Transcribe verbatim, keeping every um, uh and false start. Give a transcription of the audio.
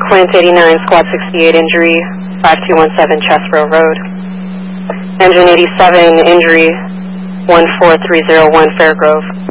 Sequence eighty-nine, Squad sixty-eight, injury, five two one seven Chesbrough Road. Engine eighty-seven, injury, one four three zero one Fairgrove.